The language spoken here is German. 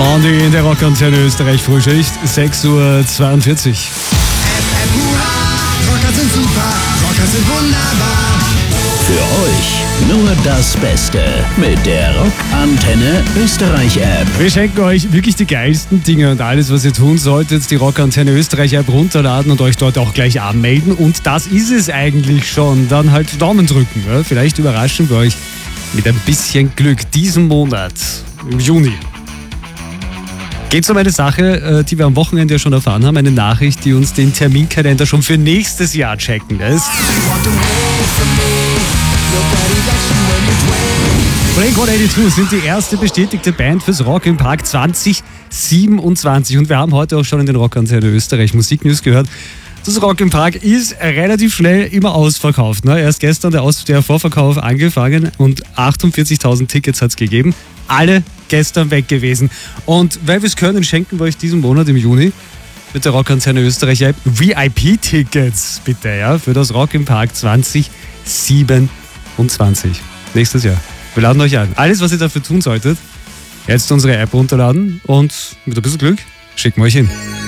Blondie in der Rockantenne Österreich Frühschicht, 6:42 Uhr. Rocker sind super, Rocker sind wunderbar. Für euch nur das Beste mit der Rockantenne Österreich App. Wir schenken euch wirklich die geilsten Dinge und alles, was ihr tun solltet, die Rockantenne Österreich App runterladen und euch dort auch gleich anmelden. Und das ist es eigentlich schon. Dann halt Daumen drücken. Ja? Vielleicht überraschen wir euch mit ein bisschen Glück diesen Monat, im Juni. Geht es um eine Sache, die wir am Wochenende ja schon erfahren haben, eine Nachricht, die uns den Terminkalender schon für nächstes Jahr checken lässt. Blink-182 sind die erste bestätigte Band fürs Rock im Park 2027 und wir haben heute auch schon in den Rockantenne Österreich Musiknews gehört. Das Rock im Park ist relativ schnell immer ausverkauft. Ne? Erst gestern der Vorverkauf angefangen und 48.000 Tickets hat es gegeben. Alle gestern weg gewesen. Und weil wir es können, schenken wir euch diesen Monat im Juni mit der Rockantenne Österreich App VIP-Tickets, bitte, ja, für das Rock im Park 2027. Nächstes Jahr. Wir laden euch ein. Alles, was ihr dafür tun solltet, jetzt unsere App runterladen und mit ein bisschen Glück schicken wir euch hin.